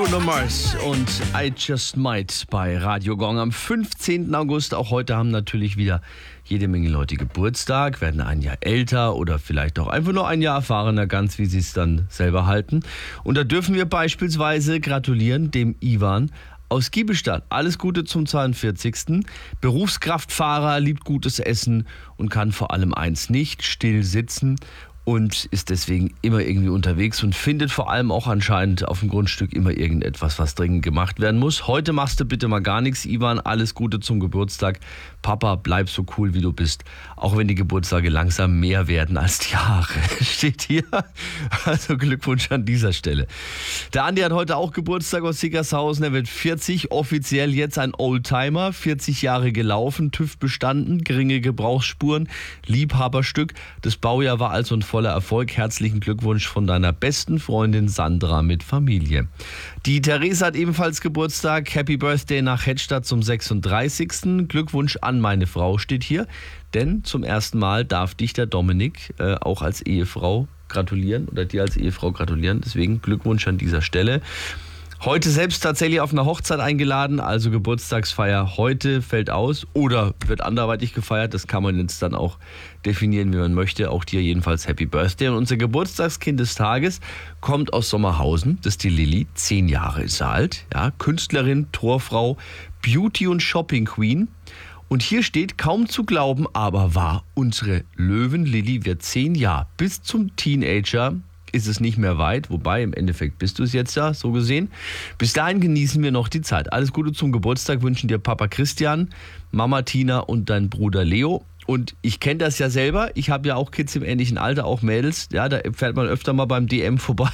Bruno Mars und I Just Might bei Radio Gong am 15. August. Auch heute haben natürlich wieder jede Menge Leute Geburtstag, werden ein Jahr älter oder vielleicht auch einfach nur ein Jahr erfahrener, ganz wie sie es dann selber halten. Und da dürfen wir beispielsweise gratulieren dem Ivan aus Giebelstadt. Alles Gute zum 42. Berufskraftfahrer, liebt gutes Essen und kann vor allem eins nicht: still sitzen. Und ist deswegen immer irgendwie unterwegs und findet vor allem auch anscheinend auf dem Grundstück immer irgendetwas, was dringend gemacht werden muss. Heute machst du bitte mal gar nichts, Ivan. Alles Gute zum Geburtstag. Papa, bleib so cool, wie du bist. Auch wenn die Geburtstage langsam mehr werden als die Jahre. Steht hier. Also Glückwunsch an dieser Stelle. Der Andi hat heute auch Geburtstag aus Sickershausen. Er wird 40, offiziell jetzt ein Oldtimer. 40 Jahre gelaufen, TÜV bestanden, geringe Gebrauchsspuren, Liebhaberstück. Das Baujahr war also ein voller Erfolg. Herzlichen Glückwunsch von deiner besten Freundin Sandra mit Familie. Die Therese hat ebenfalls Geburtstag. Happy Birthday nach Hedstadt zum 36. Glückwunsch an meine Frau steht hier. Denn zum ersten Mal darf dich der Dominik auch als Ehefrau gratulieren oder dir als Ehefrau gratulieren. Deswegen Glückwunsch an dieser Stelle. Heute selbst tatsächlich auf einer Hochzeit eingeladen, also Geburtstagsfeier heute fällt aus oder wird anderweitig gefeiert. Das kann man jetzt dann auch definieren, wie man möchte. Auch dir jedenfalls Happy Birthday. Und unser Geburtstagskind des Tages kommt aus Sommerhausen. Das ist die Lilly, 10 Jahre ist sie alt. Ja, Künstlerin, Torfrau, Beauty- und Shopping-Queen. Und hier steht, kaum zu glauben, aber wahr, unsere Löwen Lilly wird 10 Jahre. Bis zum Teenager ist es nicht mehr weit, wobei im Endeffekt bist du es jetzt ja, so gesehen. Bis dahin genießen wir noch die Zeit. Alles Gute zum Geburtstag wünschen dir Papa Christian, Mama Tina und dein Bruder Leo. Und ich kenne das ja selber, ich habe ja auch Kids im ähnlichen Alter, auch Mädels, ja, da fährt man öfter mal beim DM vorbei.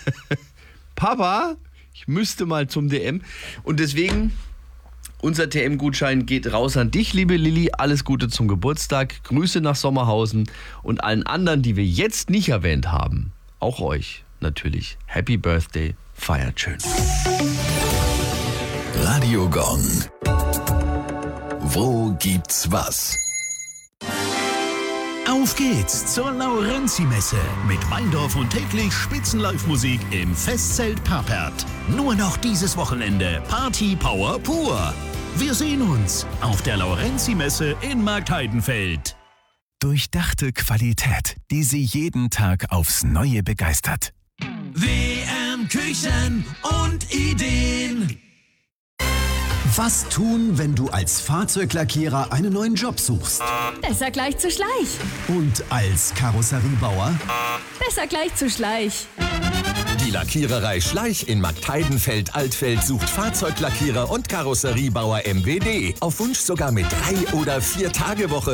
Papa, ich müsste mal zum DM. Und deswegen, unser TM-Gutschein geht raus an dich, liebe Lilly. Alles Gute zum Geburtstag, Grüße nach Sommerhausen und allen anderen, die wir jetzt nicht erwähnt haben. Auch euch natürlich. Happy Birthday, feiert schön. Radio Gong. Wo gibt's was? Auf geht's zur Laurenzi-Messe mit Weindorf und täglich Spitzen-Live-Musik im Festzelt Papert. Nur noch dieses Wochenende Party Power pur. Wir sehen uns auf der Laurenzi-Messe in Marktheidenfeld. Durchdachte Qualität, die Sie jeden Tag aufs Neue begeistert. WM Küchen und Ideen. Was tun, wenn du als Fahrzeuglackierer einen neuen Job suchst? Besser gleich zu Schleich. Und als Karosseriebauer? Besser gleich zu Schleich. Die Lackiererei Schleich in Marktheidenfeld-Altfeld sucht Fahrzeuglackierer und Karosseriebauer MWD. Auf Wunsch sogar mit 3- oder 4-Tage-Woche.